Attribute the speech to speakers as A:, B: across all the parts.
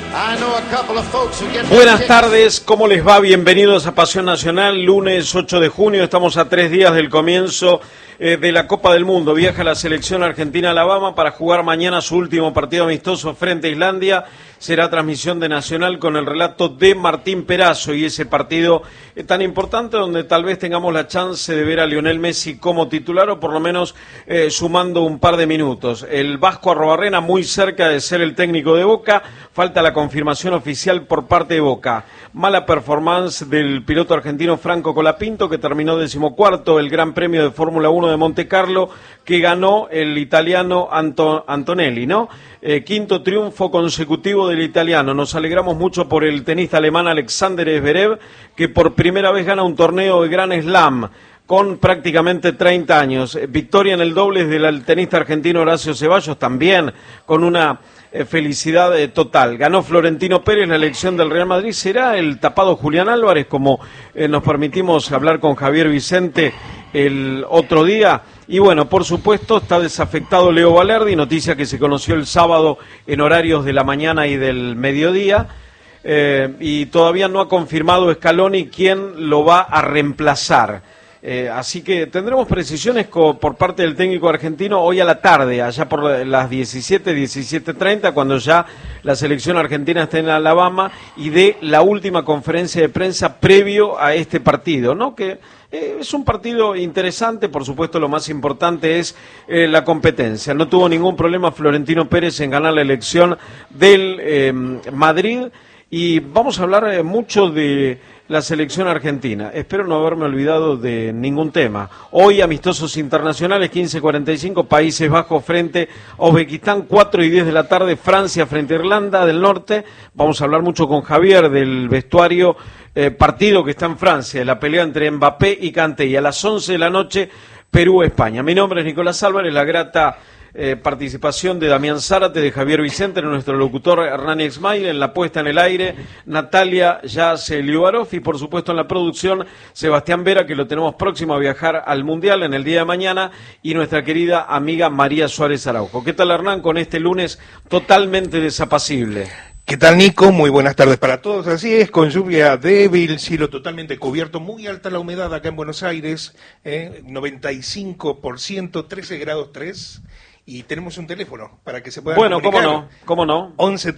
A: Buenas tardes, ¿cómo les va? Bienvenidos a Pasión Nacional, lunes 8 de junio, estamos a 3 días del comienzo de la Copa del Mundo. Viaja la selección argentina a Alabama para jugar mañana su último partido amistoso frente a Islandia. Será transmisión de Nacional con el relato de Martín Perazo y ese partido tan importante donde tal vez tengamos la chance de ver a Lionel Messi como titular o por lo menos sumando un par de minutos. El Vasco Arruabarrena muy cerca de ser el técnico de Boca, falta la confirmación oficial por parte de Boca. Mala performance del piloto argentino Franco Colapinto que terminó 14º el Gran Premio de Fórmula 1 de Monte Carlo que ganó el italiano Antonelli, ¿no? Quinto triunfo consecutivo del italiano. Nos alegramos mucho por el tenista alemán Alexander Zverev, que por primera vez gana un torneo de Grand Slam con prácticamente 30 años. Victoria en el dobles del tenista argentino Horacio Ceballos, también con una felicidad total. Ganó Florentino Pérez la elección del Real Madrid. ¿Será el tapado Julián Álvarez, como nos permitimos hablar con Javier Vicente el otro día? Y bueno, por supuesto, está desafectado Leo Valerdi, noticia que se conoció el sábado en horarios de la mañana y del mediodía, y todavía no ha confirmado Scaloni quién lo va a reemplazar. Así que tendremos precisiones por parte del técnico argentino hoy a la tarde, allá por las 17:30, cuando ya la selección argentina esté en Alabama y dé la última conferencia de prensa previo a este partido, ¿no? Que es un partido interesante, por supuesto lo más importante es la competencia. No tuvo ningún problema Florentino Pérez en ganar la elección del Madrid y vamos a hablar mucho de la selección argentina. Espero no haberme olvidado de ningún tema. Hoy amistosos internacionales, 15:45, Países Bajos frente a Uzbekistán, 4:10 de la tarde, Francia frente a Irlanda del Norte. Vamos a hablar mucho con Javier del vestuario, partido que está en Francia, la pelea entre Mbappé y Kanté, y a las 11 de la noche, Perú-España. Mi nombre es Nicolás Álvarez, la grata participación de Damián Zárate, de Javier Vicente, nuestro locutor Hernán Exmail, en la puesta en el aire, Natalia Yace Liubarov y por supuesto en la producción Sebastián Vera, que lo tenemos próximo a viajar al Mundial en el día de mañana, y nuestra querida amiga María Suárez Araujo. ¿Qué tal, Hernán, con este lunes totalmente desapacible?
B: ¿Qué tal, Nico? Muy buenas tardes para todos. Así es, con lluvia débil, cielo totalmente cubierto, muy alta la humedad acá en Buenos Aires, 95%, 13 grados 3. Y tenemos un teléfono para que se puedan comunicar.
A: Bueno, cómo no.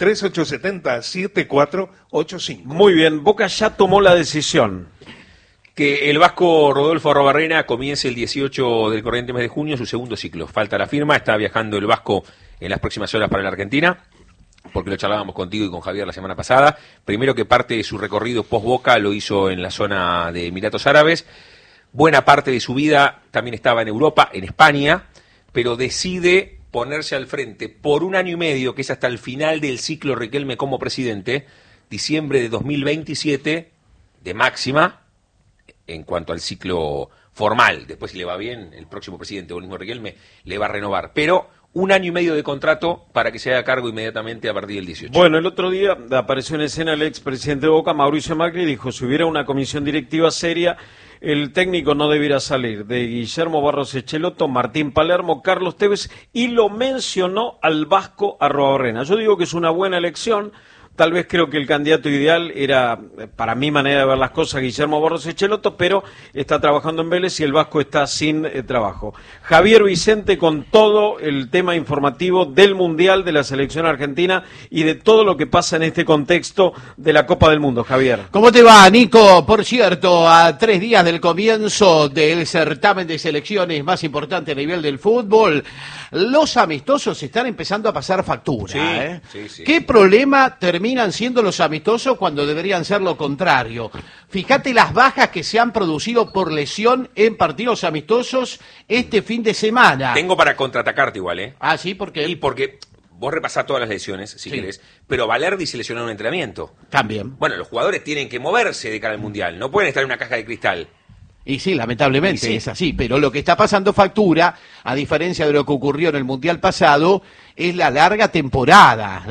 B: 11-3870-7485.
A: Muy bien, Boca ya tomó la decisión.
C: Que el vasco Rodolfo Arruabarrena comience el 18 del corriente mes de junio su segundo ciclo. Falta la firma, está viajando el vasco en las próximas horas para la Argentina, porque lo charlábamos contigo y con Javier la semana pasada. Primero que parte de su recorrido post-Boca lo hizo en la zona de Emiratos Árabes. Buena parte de su vida también estaba en Europa, en España, pero decide ponerse al frente por 1 año y medio, que es hasta el final del ciclo Riquelme como presidente, diciembre de 2027, de máxima, en cuanto al ciclo formal. Después, si le va bien, el próximo presidente o el mismo Riquelme le va a renovar. Pero 1 año y medio de contrato para que se haga cargo inmediatamente a partir del 18.
A: Bueno, el otro día apareció en escena el expresidente de Boca, Mauricio Macri, y dijo, si hubiera una comisión directiva seria, el técnico no debiera salir de Guillermo Barros Echelotto, Martín Palermo, Carlos Tevez, y lo mencionó al vasco Arruabarrena. Yo digo que es una buena elección. Tal vez creo que el candidato ideal era, para mi manera de ver las cosas, Guillermo Barros Echelotto, pero está trabajando en Vélez y el vasco está sin trabajo. Javier Vicente con todo el tema informativo del Mundial, de la selección argentina y de todo lo que pasa en este contexto de la Copa del Mundo. Javier.
D: ¿Cómo te va, Nico? Por cierto, a 3 días del comienzo del certamen de selecciones más importante a nivel del fútbol, los amistosos están empezando a pasar factura.
C: Sí.
D: ¿Qué problema terminan siendo los amistosos cuando deberían ser lo contrario? Fíjate las bajas que se han producido por lesión en partidos amistosos este fin de semana.
C: Tengo para contraatacarte igual, ¿eh?
D: Ah, sí, ¿por qué?
C: Y porque vos repasás todas las lesiones, si querés, pero Valerdi se lesionó en un entrenamiento.
D: También.
C: Bueno, los jugadores tienen que moverse de cara al Mundial, no pueden estar en una caja de cristal.
D: Y sí, lamentablemente es así, pero lo que está pasando factura, a diferencia de lo que ocurrió en el Mundial pasado, es la larga temporada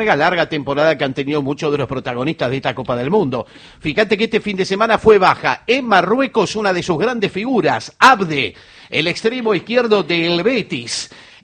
D: que han tenido muchos de los protagonistas de esta Copa del Mundo. Fíjate que este fin de semana fue baja en Marruecos una de sus grandes figuras, Abde, el extremo izquierdo del Betis.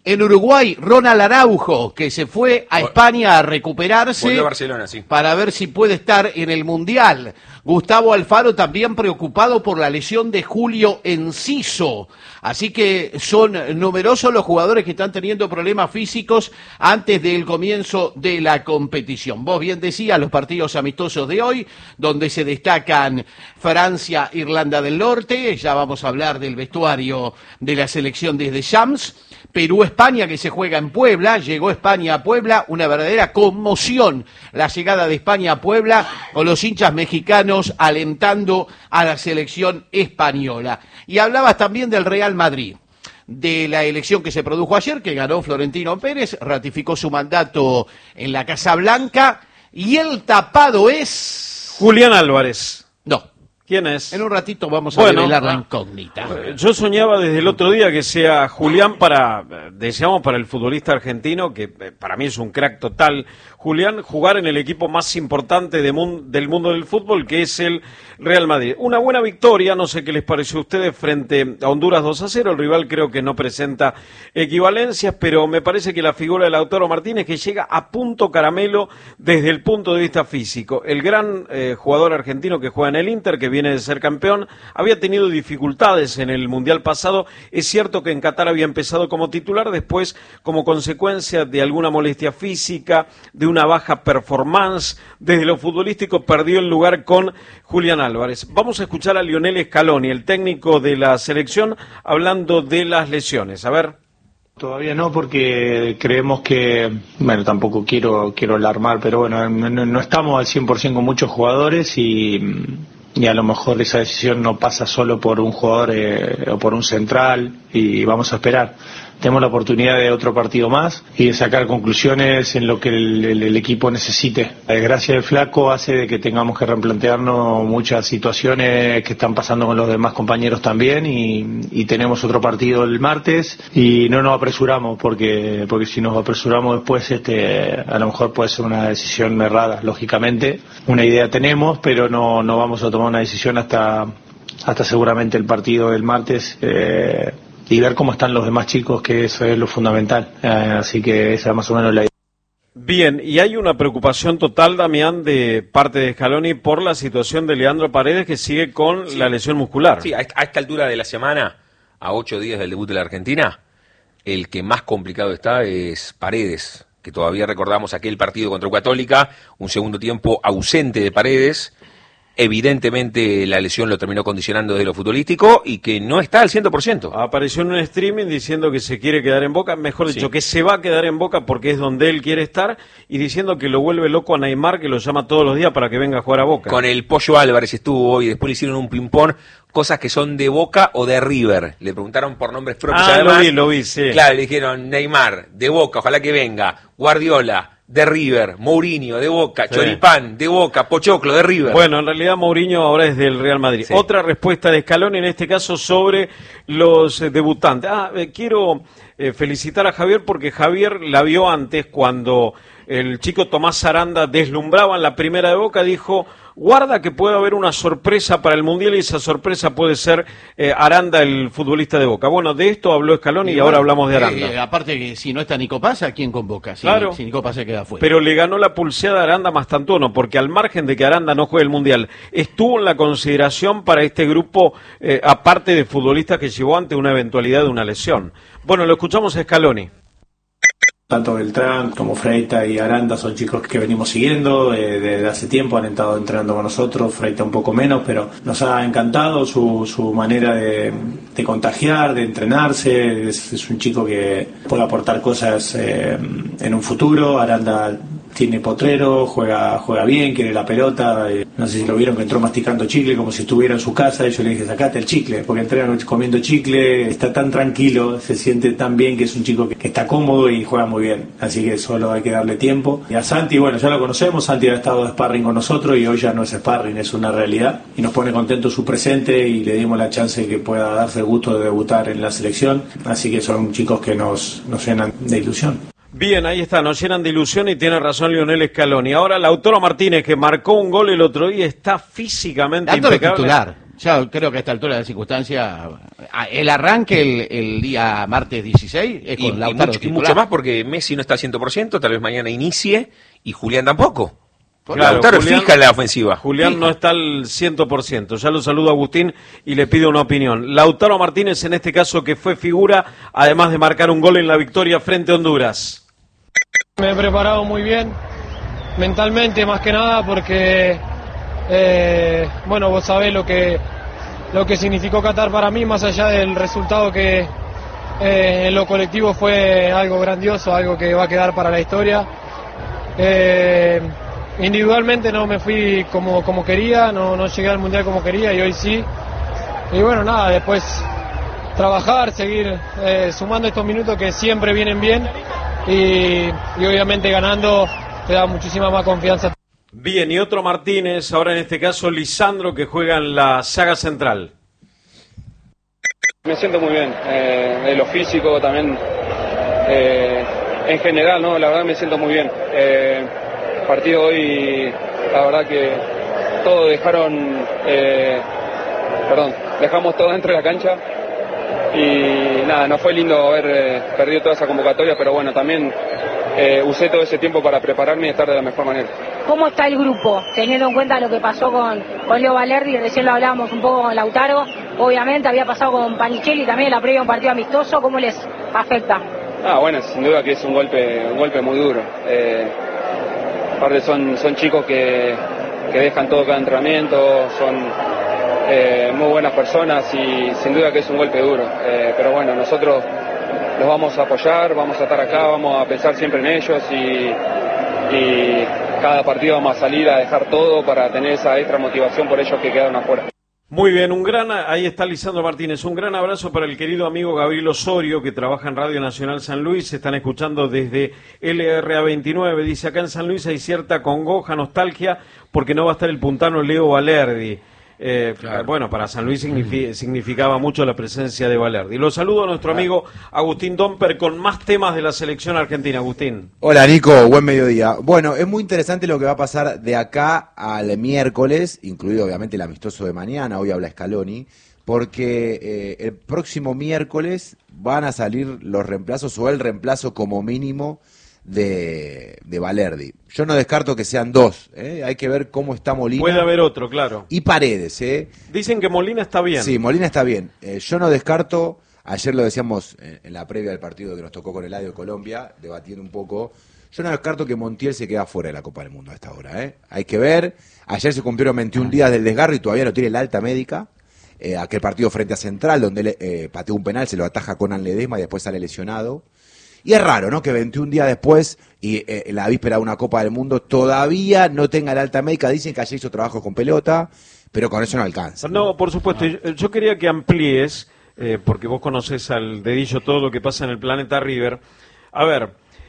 D: En Uruguay, Ronald Araujo, que se fue a España a recuperarse.
C: Volvió a Barcelona, sí.
D: Para ver si puede estar en el Mundial. Gustavo Alfaro también preocupado por la lesión de Julio Enciso. Así que son numerosos los jugadores que están teniendo problemas físicos antes del comienzo de la competición. Vos bien decías los partidos amistosos de hoy, donde se destacan Francia, Irlanda del Norte. Ya vamos a hablar del vestuario de la selección desde Shams. Perú-España, que se juega en Puebla. Llegó España a Puebla, una verdadera conmoción la llegada de España a Puebla, con los hinchas mexicanos alentando a la selección española. Y hablabas también del Real Madrid, de la elección que se produjo ayer, que ganó Florentino Pérez, ratificó su mandato en la Casa Blanca, y el tapado es...
A: Julián Álvarez.
D: No.
A: ¿Quién es?
D: En un ratito vamos a revelar la incógnita.
A: Yo soñaba desde el otro día que sea Julián deseamos para el futbolista argentino, que para mí es un crack total, Julián, jugar en el equipo más importante del mundo del fútbol, que es el Real Madrid. Una buena victoria, no sé qué les pareció a ustedes, frente a Honduras 2-0, el rival creo que no presenta equivalencias, pero me parece que la figura de Lautaro Martínez, que llega a punto caramelo desde el punto de vista físico. El gran jugador argentino que juega en el Inter, que viene de ser campeón, había tenido dificultades en el Mundial pasado. Es cierto que en Qatar había empezado como titular, después como consecuencia de alguna molestia física, de una baja performance, desde lo futbolístico perdió el lugar con Julián Álvarez. Vamos a escuchar a Lionel Scaloni, el técnico de la selección, hablando de las lesiones. A ver.
E: Todavía no, porque creemos que, bueno, tampoco quiero alarmar, pero bueno, no estamos al 100% con muchos jugadores y a lo mejor esa decisión no pasa solo por un jugador o por un central, y vamos a esperar. Tenemos la oportunidad de otro partido más y de sacar conclusiones en lo que el equipo necesite. La desgracia del Flaco hace de que tengamos que replantearnos muchas situaciones que están pasando con los demás compañeros también, y tenemos otro partido el martes y no nos apresuramos porque si nos apresuramos después a lo mejor puede ser una decisión errada, lógicamente. Una idea tenemos, pero no vamos a tomar una decisión hasta seguramente el partido del martes, y ver cómo están los demás chicos, que eso es lo fundamental. Así que esa es más o menos la idea.
A: Bien, y hay una preocupación total, Damián, de parte de Scaloni por la situación de Leandro Paredes, que sigue con la lesión muscular.
C: Sí, a esta altura de la semana, a 8 días del debut de la Argentina, el que más complicado está es Paredes, que todavía recordamos aquel partido contra Católica, un segundo tiempo ausente de Paredes. Evidentemente la lesión lo terminó condicionando desde lo futbolístico y que no está al 100%.
A: Apareció en un streaming diciendo que se quiere quedar en Boca, mejor dicho, que se va a quedar en Boca porque es donde él quiere estar, y diciendo que lo vuelve loco a Neymar, que lo llama todos los días para que venga a jugar a Boca.
C: Con el Pollo Álvarez estuvo hoy, después le hicieron un ping-pong, cosas que son de Boca o de River. Le preguntaron por nombres propios. Además,
A: lo vi, sí.
C: Claro, le dijeron Neymar, de Boca, ojalá que venga, Guardiola, de River, Mourinho, de Boca, sí. Choripán, de Boca, Pochoclo, de River.
A: Bueno, en realidad Mourinho ahora es del Real Madrid. Sí. Otra respuesta de Scaloni, en este caso sobre los debutantes. Quiero felicitar a Javier, porque Javier la vio antes cuando el chico Tomás Aranda deslumbraba en la primera de Boca, dijo: guarda que puede haber una sorpresa para el Mundial, y esa sorpresa puede ser Aranda, el futbolista de Boca. Bueno, de esto habló Scaloni y ahora hablamos de Aranda.
D: Aparte que si no está Nico Paz, ¿a quién convoca?
A: Claro.
D: Si Nico Paz se queda fuera.
A: Pero le ganó la pulseada a Aranda Mastantuono, porque al margen de que Aranda no juegue el Mundial, estuvo en la consideración para este grupo, aparte de futbolistas que llevó ante una eventualidad de una lesión. Bueno, lo escuchamos a Scaloni.
E: Tanto Beltrán como Freita y Aranda son chicos que venimos siguiendo desde hace tiempo, han estado entrenando con nosotros, Freita un poco menos, pero nos ha encantado su manera de contagiar, de entrenarse. Es un chico que puede aportar cosas en un futuro. Aranda tiene potrero, juega bien, quiere la pelota. No sé si lo vieron, que entró masticando chicle como si estuviera en su casa, y yo le dije: sacate el chicle, porque entrena comiendo chicle, está tan tranquilo, se siente tan bien, que es un chico que está cómodo y juega muy bien, así que solo hay que darle tiempo. Y a Santi, bueno, ya lo conocemos, Santi ha estado de sparring con nosotros y hoy ya no es sparring, es una realidad, y nos pone contento su presente, y le dimos la chance que pueda darse el gusto de debutar en la selección, así que son chicos que nos llenan de ilusión.
A: Bien, ahí está, nos llenan de ilusión, y tiene razón Lionel Scaloni. Ahora Lautaro Martínez, que marcó un gol el otro día, está físicamente
D: dándole
A: impecable.
D: Titular. Ya creo que a esta altura de la circunstancia, el arranque el día martes 16 es con Lautaro
C: y mucho más porque Messi no está al 100%, tal vez mañana inicie, y Julián tampoco.
A: Claro,
C: Lautaro
A: Julián,
C: fija en la ofensiva.
A: Julián no está al 100%. Ya lo saludo a Agustín y le pido una opinión. Lautaro Martínez, en este caso, que fue figura, además de marcar un gol en la victoria frente a Honduras.
F: Me he preparado muy bien, mentalmente más que nada, porque bueno, vos sabés lo que significó Qatar para mí, más allá del resultado que en lo colectivo fue algo grandioso, algo que va a quedar para la historia. Individualmente no me fui como quería, no llegué al Mundial como quería, y hoy sí. Y bueno, nada, después trabajar, seguir sumando estos minutos que siempre vienen bien, y obviamente ganando te da muchísima más confianza.
A: Bien, y otro Martínez, ahora en este caso Lisandro, que juega en la saga central.
G: Me siento muy bien, de lo físico también, en general, ¿no? La verdad me siento muy bien. Partido hoy, la verdad que todos dejamos todo dentro de la cancha, y nada, no fue lindo haber perdido toda esa convocatoria, pero bueno, también usé todo ese tiempo para prepararme y estar de la mejor manera.
H: ¿Cómo está el grupo, teniendo en cuenta lo que pasó con Leo Valerdi? Recién lo hablábamos un poco con Lautaro, obviamente había pasado con Panichelli también en la previa a un partido amistoso, ¿cómo les afecta?
G: Bueno, sin duda que es un golpe muy duro. Aparte son chicos que dejan todo cada entrenamiento, son muy buenas personas, y sin duda que es un golpe duro. Pero bueno, nosotros los vamos a apoyar, vamos a estar acá, vamos a pensar siempre en ellos, y cada partido vamos a salir a dejar todo para tener esa extra motivación por ellos que quedaron afuera.
A: Muy bien, ahí está Lisandro Martínez. Un gran abrazo para el querido amigo Gabriel Osorio, que trabaja en Radio Nacional San Luis. Se están escuchando desde LRA29. Dice, acá en San Luis hay cierta congoja, nostalgia, porque no va a estar el puntano Leo Valerdi. Claro. Bueno, para San Luis significaba mucho la presencia de Valerdi. Lo saludo a nuestro amigo Agustín Domper con más temas de la selección argentina. Agustín.
I: Hola Nico, buen mediodía. Bueno, es muy interesante lo que va a pasar de acá al miércoles, incluido obviamente el amistoso de mañana, hoy habla Scaloni, porque el próximo miércoles van a salir los reemplazos, o el reemplazo como mínimo de Valerdi. Yo no descarto que sean dos, hay que ver cómo está Molina.
A: Puede haber otro, claro.
I: Y Paredes,
A: Dicen que Molina está bien.
I: Sí, Molina está bien. Yo no descarto, ayer lo decíamos en la previa del partido que nos tocó con Eladio de Colombia, debatiendo un poco, yo no descarto que Montiel se quede fuera de la Copa del Mundo a esta hora, Hay que ver, ayer se cumplieron 21 días del desgarro y todavía no tiene la alta médica. Aquel partido frente a Central, donde él pateó un penal, se lo ataja Conan Ledesma y después sale lesionado. Y es raro, ¿no?, que 21 días después, y la víspera de una Copa del Mundo, todavía no tenga la alta médica. Dicen que ayer hizo trabajo con pelota, pero con eso no alcanza.
A: No, por supuesto. Yo quería que amplíes, porque vos conocés al dedillo todo lo que pasa en el planeta River. A ver,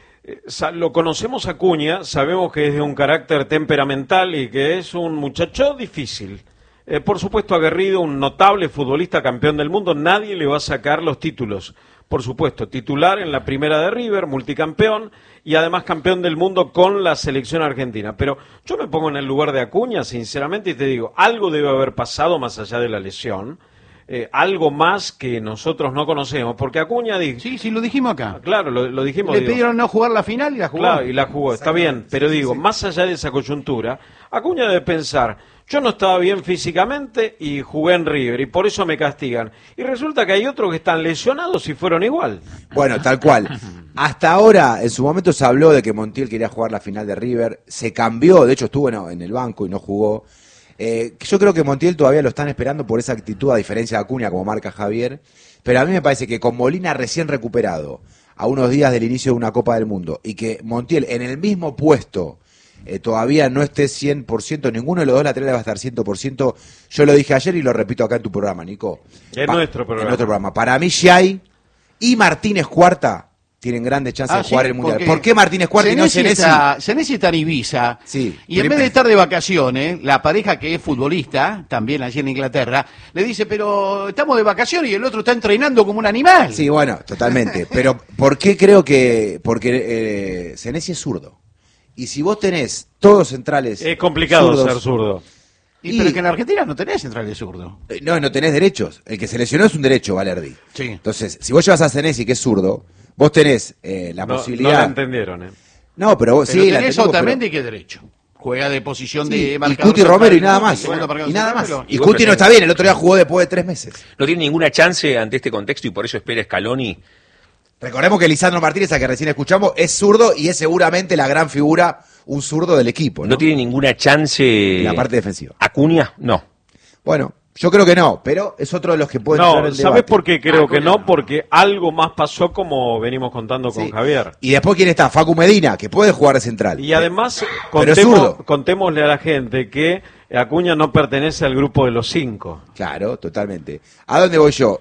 A: lo conocemos a Acuña, sabemos que es de un carácter temperamental y que es un muchacho difícil. Por supuesto aguerrido, un notable futbolista, campeón del mundo, nadie le va a sacar los títulos. Por supuesto, titular en la primera de River, multicampeón y además campeón del mundo con la selección argentina. Pero yo me pongo en el lugar de Acuña, sinceramente, y te digo, algo debe haber pasado más allá de la lesión, algo más que nosotros no conocemos, porque Acuña dijo...
D: Sí, lo dijimos acá.
A: Claro, lo dijimos.
D: Le pidieron no jugar la final y la jugó.
A: Claro, y la jugó, está bien, pero digo, más allá de esa coyuntura, Acuña debe pensar... Yo no estaba bien físicamente y jugué en River y por eso me castigan. Y resulta que hay otros que están lesionados y fueron igual.
I: Bueno, tal cual. Hasta ahora, en su momento se habló de que Montiel quería jugar la final de River. Se cambió, de hecho estuvo en el banco y no jugó. Yo creo que Montiel todavía lo están esperando por esa actitud, a diferencia de Acuña, como marca Javier. Pero a mí me parece que con Molina recién recuperado, a unos días del inicio de una Copa del Mundo, y que Montiel en el mismo puesto... todavía no esté 100%, ninguno de los dos laterales va a estar 100%. Yo lo dije ayer y lo repito acá en tu programa, Nico.
A: En nuestro programa.
I: Para mí, Giai y Martínez Cuarta tienen grandes chances de jugar el Mundial. ¿Por qué Martínez Cuarta y no Senesi?
D: Senesi está en Ibiza.
I: Sí.
D: Y en vez de estar de vacaciones, la pareja que es futbolista, también allí en Inglaterra, le dice, pero estamos de vacaciones y el otro está entrenando como un animal.
I: Sí, bueno, totalmente. Pero ¿por qué creo que...? Porque Senesi es zurdo. Y si vos tenés todos centrales...
A: Es complicado
I: zurdos,
A: ser zurdo.
D: Pero es que en Argentina no tenés centrales zurdo.
I: No tenés derechos. El que se lesionó es un derecho, Valerdi.
D: Sí.
I: Entonces, si vos llevas a Senesi, que es zurdo, vos tenés la posibilidad...
A: No la entendieron,
I: No, pero vos
D: Pero
I: sí, la
D: tenés
I: entendimos,
D: Otamendi que es derecho. Juega de posición de
I: y
D: marcador
I: Cuti
D: central,
I: Romero y nada
D: ¿no?
I: más.
D: Segundo marcador
I: Y nada
D: central,
I: más.
D: pero-
I: Y Cuti no está bien, el otro día jugó después de 3 meses.
C: No tiene ninguna chance ante este contexto y por eso espera Scaloni.
I: Recordemos que Lisandro Martínez, a que recién escuchamos, es zurdo y es seguramente la gran figura, un zurdo del equipo.
C: No tiene ninguna chance.
I: En la parte defensiva.
C: Acuña, no.
I: Bueno, yo creo que no, pero es otro de los que pueden entrar
A: No,
I: en
A: ¿sabes
I: debate.
A: por qué creo que no? Porque algo más pasó como venimos contando con
I: Sí.
A: Javier.
I: Y después, ¿quién está? Facu Medina, que puede jugar de central.
A: Y además,
I: Pero es zurdo.
A: contémosle a la gente que Acuña no pertenece al grupo de los 5.
I: Claro, totalmente. ¿A dónde voy yo?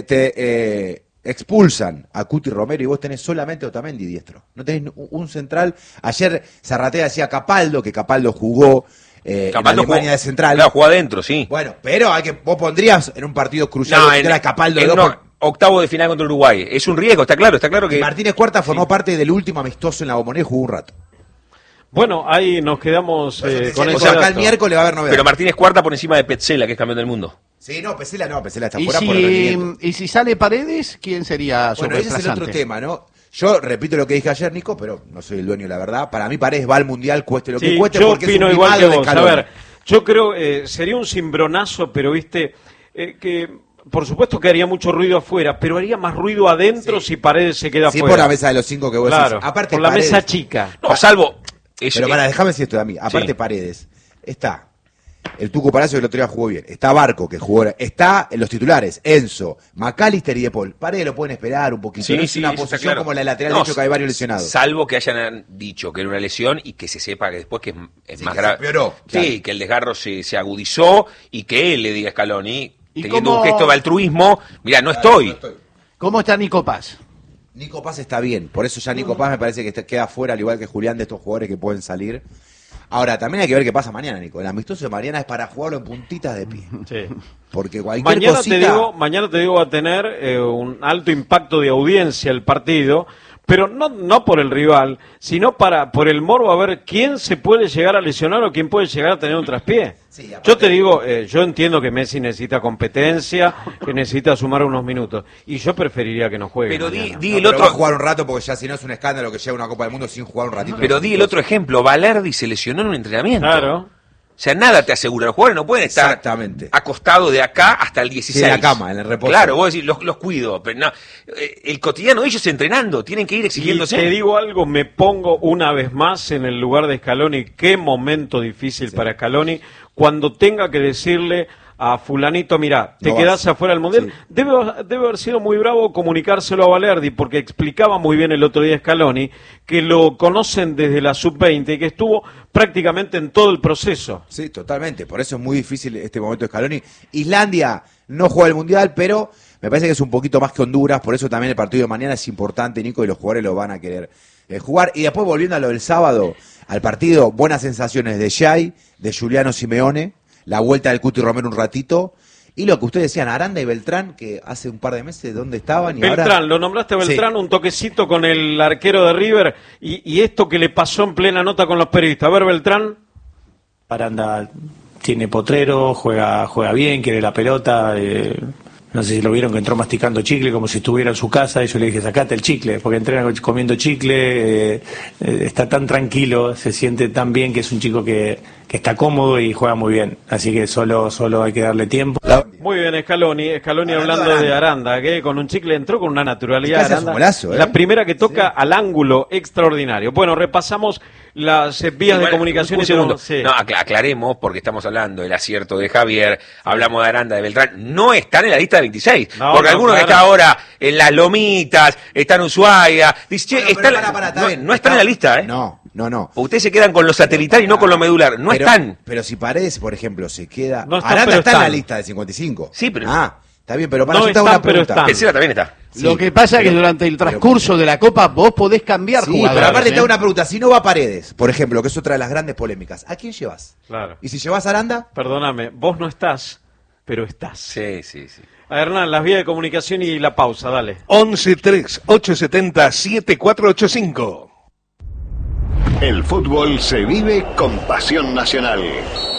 I: Te expulsan a Cuti Romero y vos tenés solamente Otamendi diestro. No tenés un central. Ayer Zarratea decía Capaldo, que Capaldo jugó en Alemania de central.
C: Claro, jugó adentro, sí.
I: Bueno, pero vos pondrías en un partido crucial vos tendrás a Capaldo de
C: en
I: dos
C: uno- octavo de final contra Uruguay. Es un riesgo, está claro que...
I: Martínez Cuarta formó parte del último amistoso en la Bombonera y jugó un rato.
A: Bueno, ahí nos quedamos con
I: O
A: ese
I: sea, acá
A: dato.
I: el miércoles va a haber novedades.
C: Pero Martínez Cuarta por encima de Petzela, que es campeón del mundo.
I: Sí, no, Pesela está
D: ¿Y
I: fuera por rendimiento.
D: si sale Paredes, quién sería su
I: Bueno, ese es el
D: reemplazante?
I: otro tema, ¿no? Yo repito lo que dije ayer, Nico, pero no soy el dueño de la verdad. Para mí Paredes va al Mundial, cueste lo que
A: Sí,
I: cueste,
A: yo
I: porque es
A: opino
I: un
A: igual que
I: mimado de
A: vos. A
I: Scaloni.
A: ver, yo creo sería un cimbronazo, pero viste que por supuesto que haría mucho ruido afuera, pero haría más ruido adentro si Paredes se queda
I: Sí,
A: afuera.
I: por la mesa de los 5 que vos
A: Claro,
I: decís. Aparte
A: por la
I: Paredes-
A: mesa chica.
C: No, salvo...
I: Pero déjame decir esto de a mí. Aparte
C: Sí.
I: Paredes, está el Tuco Palacio que el otro día jugó bien. Está Barco, que jugó. Está en los titulares, Enzo, McAllister y De Paul. Paredes lo pueden esperar un poquito. No es una
C: eso está
I: posición
C: claro.
I: como la de lateral
C: No,
I: derecho que hay varios lesionados.
C: Salvo que hayan dicho que era una lesión y que se sepa que después que es
I: Sí,
C: más
I: que
C: grave.
I: se empeoró,
C: Sí,
I: claro.
C: que el desgarro se agudizó y que él le diga a Scaloni,
D: ¿Y
C: teniendo
D: cómo-
C: un gesto de altruismo, mira, no estoy.
D: ¿Cómo está Nico Paz?
I: Nico Paz está bien, por eso ya Nico Paz me parece que queda fuera, al igual que Julián, de estos jugadores que pueden salir. Ahora, también hay que ver qué pasa mañana, Nico. El amistoso de mañana es para jugarlo en puntitas de pie.
A: Sí.
I: Porque cualquier
A: Mañana
I: cosita...
A: te digo va a tener un alto impacto de audiencia el partido, pero no por el rival, sino por el morbo a ver quién se puede llegar a lesionar o quién puede llegar a tener un traspié.
I: Sí, aparte-
A: Yo te digo, yo entiendo que Messi necesita competencia, que necesita sumar unos minutos, y yo preferiría que no juegue.
C: Pero
A: mañana.
C: di
I: No,
C: el
I: pero va a
C: otro...
I: jugar un rato porque ya si no es un escándalo que lleva una Copa del Mundo sin jugar un ratito.
C: Pero di el otro ejemplo, Valerdi se lesionó en un entrenamiento.
A: Claro.
C: O sea, nada te asegura. Los jugadores no pueden estar
I: Exactamente.
C: acostados de acá hasta el 16.
I: Sí, en la cama, en el reposo.
C: Claro, vos decís, los cuido. Pero no, el cotidiano de ellos entrenando, tienen que ir
A: Y
C: exigiéndose.
A: te digo algo, me pongo una vez más en el lugar de Scaloni. Qué momento difícil para Scaloni cuando tenga que decirle a fulanito, mira, te
I: No
A: quedás
I: vas.
A: afuera del Mundial.
I: Sí.
A: Debe haber sido muy bravo comunicárselo a Valerdi, porque explicaba muy bien el otro día Scaloni que lo conocen desde la sub-20 y que estuvo prácticamente en todo el proceso.
I: Sí, totalmente. Por eso es muy difícil este momento de Scaloni. Islandia no juega el Mundial, pero me parece que es un poquito más que Honduras. Por eso también el partido de mañana es importante, Nico, y los jugadores lo van a querer jugar. Y después, volviendo a lo del sábado, al partido, buenas sensaciones de Jay, de Giuliano Simeone, la vuelta del Cuti Romero un ratito. Y lo que ustedes decían, Aranda y Beltrán, que hace un par de meses, ¿dónde estaban? Y
A: Beltrán,
I: ahora...
A: lo nombraste a Beltrán,
I: Sí.
A: un toquecito con el arquero de River y esto que le pasó en plena nota con los periodistas. A ver, Beltrán.
E: Aranda tiene potrero, juega bien, quiere la pelota. No sé si lo vieron que entró masticando chicle como si estuviera en su casa. Y yo le dije, sacate el chicle, porque entrena comiendo chicle. Está tan tranquilo, se siente tan bien, que es un chico que está cómodo y juega muy bien. Así que solo hay que darle tiempo.
A: Muy bien, Scaloni hablando de Aranda, que con un chicle entró con una naturalidad.
I: Casi hace un
A: Aranda,
I: golazo, ¿eh?
A: La primera que toca al ángulo, extraordinario. Bueno, repasamos las vías de
C: Igual,
A: comunicación.
C: un
A: y
C: segundo.
A: tenemos- sí.
C: No, aclaremos, porque estamos hablando del acierto de Javier, hablamos de Aranda, de Beltrán, no están en la lista de 26,
A: No,
C: porque
A: no,
C: alguno que
A: claro.
C: está ahora en las Lomitas, está en Ushuaia, dice, che,
I: Bueno,
C: está
I: pero
C: en la-
I: pará, está
C: no,
I: bien.
C: no están en la lista, ¿eh?
I: No.
C: Ustedes se quedan con lo satelital y no con lo medular, no
I: Pero-
C: están.
I: Pero si Paredes, por ejemplo, se queda...
A: No están,
I: Aranda
A: pero
I: está en la
A: están.
I: lista de 55.
C: Sí, pero-
I: Ah, está bien, pero para
A: No
I: yo te hago
A: están,
I: una
A: pero
I: pregunta.
A: están.
C: Petzela también está.
D: Lo
I: Sí,
D: que pasa es que
I: pero-
D: durante el transcurso de la Copa vos podés cambiar
I: Sí,
D: jugadores.
I: pero aparte te
D: ¿eh?
I: hago una pregunta. Si no va Paredes, por ejemplo, que es otra de las grandes polémicas, ¿a quién llevas?
A: Claro.
I: ¿Y si llevas a Aranda?
A: Perdóname, vos no estás, pero estás.
C: Sí.
A: A Hernán, las vías de comunicación y la pausa, dale.
J: 11-3-870-7485. El fútbol se vive con pasión nacional.